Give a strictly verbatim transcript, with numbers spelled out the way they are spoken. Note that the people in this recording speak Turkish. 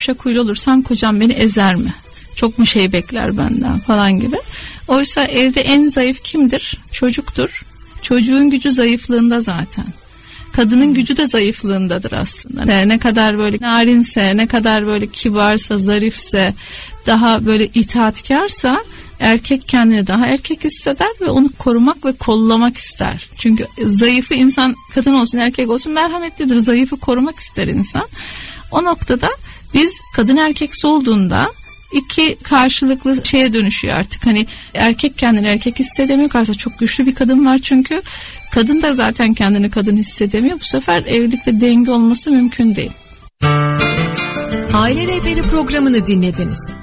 yumuşak huylu olursam kocam beni ezer mi? Çok mu şey bekler benden falan gibi. Oysa evde en zayıf kimdir? Çocuktur. Çocuğun gücü zayıflığında zaten. Kadının gücü de zayıflığındadır aslında. Ne kadar böyle narinse, ne kadar böyle kibarsa, zarifse, daha böyle itaatkarsa erkek kendini daha erkek hisseder ve onu korumak ve kollamak ister. Çünkü zayıfı insan, kadın olsun erkek olsun merhametlidir. Zayıfı korumak ister insan. O noktada biz kadın erkeksi olduğunda iki karşılıklı şeye dönüşüyor artık. Hani erkek kendini erkek hissedemiyor. Karşısında çok güçlü bir kadın var çünkü. Kadın da zaten kendini kadın hissedemiyor. Bu sefer evlilikte denge olması mümkün değil. Aile Rehberi programını dinlediniz.